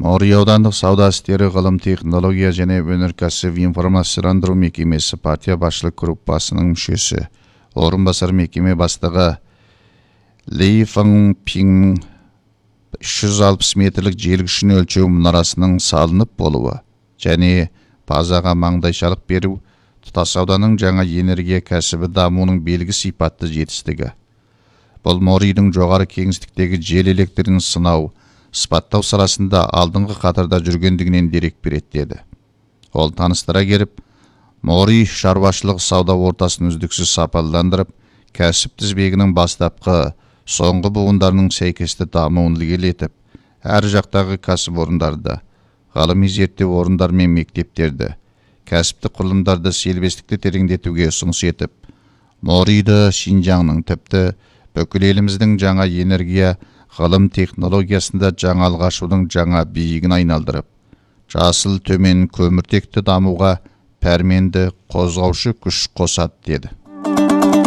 Мори аудандық сауда істері ғылым технология және өнеркәсіп информацияландыру мекемесі партия басшылық группасының мүшесі, орынбасар мекеме бастығы Ли Фаңпиннің 360 метрлік желгішін өлшеу мұнарасының салынып болуы және базаға маңдайшалық беру тұтас ауданның жаңа энергия кәсібі дамуының белгі сипатты жетістігі. Бұл Моридің жоғары кеңістіктегі жел электрін сынау, сыпаттау саласында алдыңғы қатарда жүргендігінен дерек береді деді. Ол таныстыра келіп, Мори шаруашылық сауда ортасын үздіксіз сапаландырып, кәсіп тізбегінің бастапқы соңғы буындарының сәйкесті дамуын ілгерілетіп, әр жақтағы кәсіпорындарды, ғылыми зерттеу орындар мен мектептерді, кәсіптік құрылымдарды селбестікті тереңдетуге ұсыныс етіп, Мориді Шинжаңның тіпті бүкіл еліміздің жаңа энергия ғылым технологиясында жаңа алғашудың жаңа биігін айналдырып, жасыл төмен көміртекті дамуға пәрменді қозғаушы күш қосады деді.